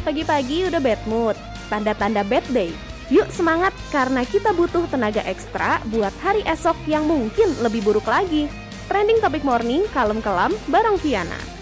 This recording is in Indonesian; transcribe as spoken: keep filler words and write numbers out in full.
Pagi-pagi udah bad mood, tanda-tanda bad day. Yuk semangat karena kita butuh tenaga ekstra buat hari esok yang mungkin lebih buruk lagi. Trending Topic Morning, kalem kelam bareng Viana.